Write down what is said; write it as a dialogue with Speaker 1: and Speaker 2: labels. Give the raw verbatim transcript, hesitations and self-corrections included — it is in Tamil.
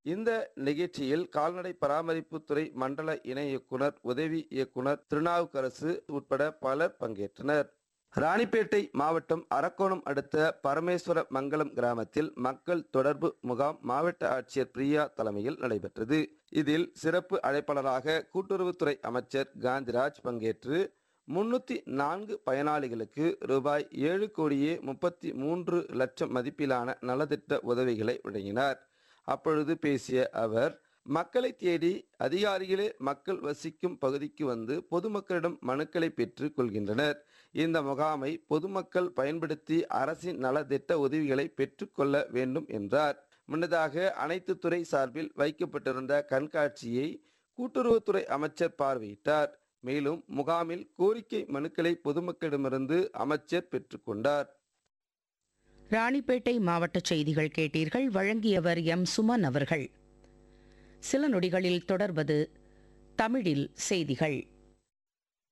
Speaker 1: இந்த நிகழ்ச்சியில் கால்நடை பராமரிப்புத்துறை மண்டல இணை இயக்குனர், உதவி இயக்குனர் திருநாவுக்கரசு உட்பட பலர் பங்கேற்றனர். ராணிப்பேட்டை மாவட்டம் அரக்கோணம் அடுத்த பரமேஸ்வர மங்கலம் கிராமத்தில் மக்கள் தொடர்பு முகாம் மாவட்ட ஆட்சியர் பிரியா தலைமையில் நடைபெற்றது. இதில் சிறப்பு அழைப்பாளராக கூட்டுறவுத்துறை அமைச்சர் காந்திராஜ் பங்கேற்று முன்னூத்தி நான்கு பயனாளிகளுக்கு ரூபாய் ஏழு கோடியே முப்பத்தி மூன்று லட்சம் மதிப்பிலான நலத்திட்ட உதவிகளை வழங்கினார். அப்பொழுது பேசிய அவர், மக்களை தேடி அதிகாரிகளே மக்கள் வசிக்கும் பகுதிக்கு வந்து பொதுமக்களிடம் மனுக்களை பெற்றுக் கொள்கின்றனர். இந்த முகாமை பொதுமக்கள் பயன்படுத்தி அரசின் நலத்திட்ட உதவிகளை பெற்றுக்கொள்ள வேண்டும் என்றார். முன்னதாக அனைத்து துறை சார்பில் வைக்கப்பட்டிருந்த கண்காட்சியை கூட்டுறவுத்துறை அமைச்சர் பார்வையிட்டார். மேலும் முகாமில் கோரிக்கை மனுக்களை பொதுமக்களிடமிருந்து அமைச்சர் பெற்றுக்கொண்டார்.
Speaker 2: ராணிப்பேட்டை மாவட்ட செய்திகள் கேட்டீர்கள். வழங்கியவர் எம் சுமன் அவர்கள். சில நொடிகளில் தொடர்வது தமிழில் செய்திகள்.